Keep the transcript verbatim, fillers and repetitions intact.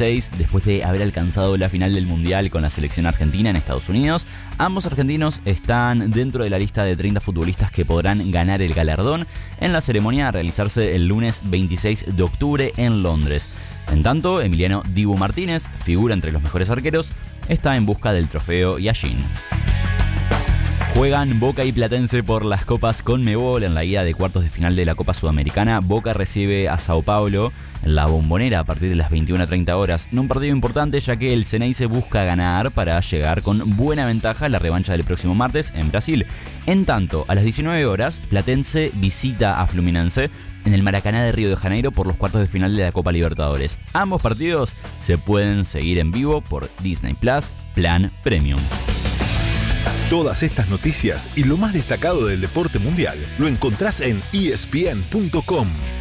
veintiséis, después de haber alcanzado la final del Mundial con la selección argentina en Estados Unidos. Ambos argentinos están dentro de la lista de treinta futbolistas que podrán ganar el galardón en la ceremonia a realizarse el lunes veintiséis de octubre en Londres. En tanto, Emiliano Dibu Martínez, figura entre los mejores arqueros, está en busca del trofeo Yashin. Juegan Boca y Platense por las Copas Conmebol en la ida de cuartos de final de la Copa Sudamericana. Boca recibe a Sao Paulo en la Bombonera a partir de las veintiuna treinta horas. En un partido importante ya que el Ceneice busca ganar para llegar con buena ventaja a la revancha del próximo martes en Brasil. En tanto, a las diecinueve horas, Platense visita a Fluminense en el Maracaná de Río de Janeiro por los cuartos de final de la Copa Libertadores. Ambos partidos se pueden seguir en vivo por Disney Plus, Plan Premium. Todas estas noticias y lo más destacado del deporte mundial lo encontrás en E S P N punto com.